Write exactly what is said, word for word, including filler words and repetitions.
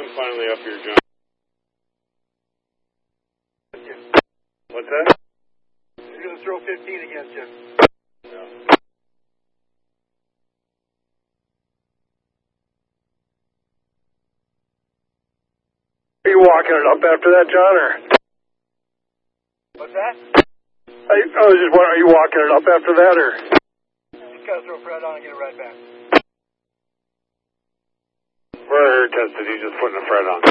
I'm finally up here, John. What's that? He's going to throw fifteen against you. Yeah. Are you walking it up after that, John, or? What's that? I, I was just wondering, are you walking it up after that, or? Just got to throw Fred on and get it right back. Where tested, he's just putting a Fred on.